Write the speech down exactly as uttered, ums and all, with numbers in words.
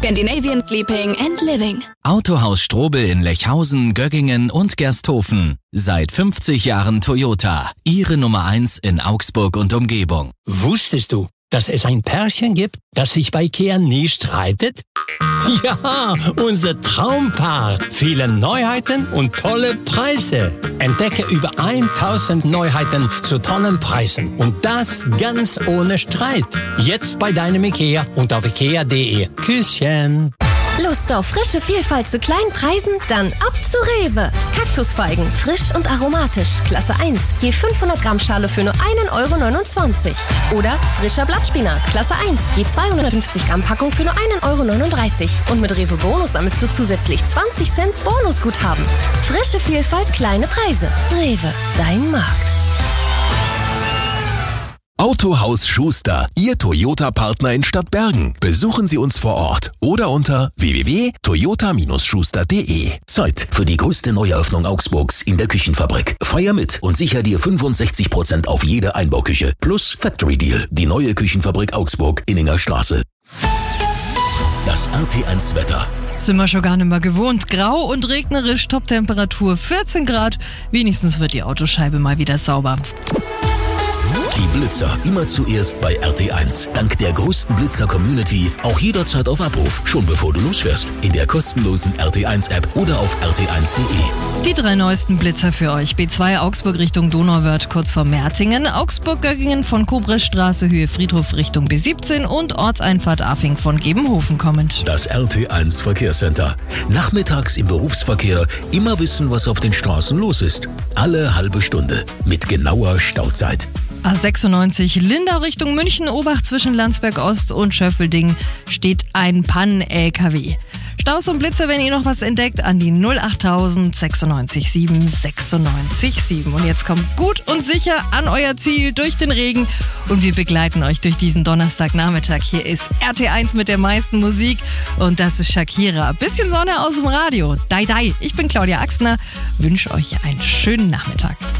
Scandinavian Sleeping and Living. Autohaus Strobel in Lechhausen, Göggingen und Gersthofen. Seit fünfzig Jahren Toyota. Ihre Nummer eins in Augsburg und Umgebung. Wusstest du, dass es ein Pärchen gibt, das sich bei Ikea nie streitet? Ja, unser Traumpaar. Viele Neuheiten und tolle Preise. Entdecke über tausend Neuheiten zu tollen Preisen. Und das ganz ohne Streit. Jetzt bei deinem Ikea und auf ikea punkt de. Küsschen. Lust auf frische Vielfalt zu kleinen Preisen? Dann ab zu Rewe. Kaktusfeigen, frisch und aromatisch, Klasse eins. Je fünfhundert Gramm Schale für nur einen Euro neunundzwanzig. Oder frischer Blattspinat, Klasse eins. Je zweihundertfünfzig Gramm Packung für nur einen Euro neununddreißig. Und mit Rewe Bonus sammelst du zusätzlich zwanzig Cent Bonusguthaben. Frische Vielfalt, kleine Preise. Rewe, dein Markt. Autohaus Schuster, Ihr Toyota-Partner in Stadtbergen. Besuchen Sie uns vor Ort oder unter w w w punkt toyota Bindestrich schuster punkt de. Zeit für die größte Neueröffnung Augsburgs in der Küchenfabrik. Feier mit und sicher dir fünfundsechzig Prozent auf jede Einbauküche. Plus Factory Deal, die neue Küchenfabrik Augsburg, Inninger Straße. Das R T eins Wetter. Sind wir schon gar nicht mehr gewohnt. Grau und regnerisch, Toptemperatur vierzehn Grad. Wenigstens wird die Autoscheibe mal wieder sauber. Die Blitzer immer zuerst bei R T eins. Dank der größten Blitzer-Community auch jederzeit auf Abruf, schon bevor du losfährst. In der kostenlosen R T eins App oder auf r t eins punkt de. Die drei neuesten Blitzer für euch. B zwei Augsburg Richtung Donauwörth kurz vor Mertingen, Augsburg-Göggingen von Kobrestraße Höhe Friedhof Richtung B siebzehn und Ortseinfahrt Afing von Gebenhofen kommend. Das R T eins Verkehrscenter. Nachmittags im Berufsverkehr immer wissen, was auf den Straßen los ist. Alle halbe Stunde mit genauer Stauzeit. A sechsundneunzig Lindau Richtung München, Obach zwischen Landsberg Ost und Schöffelding steht ein Pann-L K W. Staus und Blitzer, wenn ihr noch was entdeckt, an die null achttausend sechsundneunzig sieben sechsundneunzig sieben. Und jetzt kommt gut und sicher an euer Ziel durch den Regen und wir begleiten euch durch diesen Donnerstagnachmittag. Hier ist R T eins mit der meisten Musik und das ist Shakira. Bisschen Sonne aus dem Radio. Dai, dai. Ich bin Claudia Axner, wünsche euch einen schönen Nachmittag.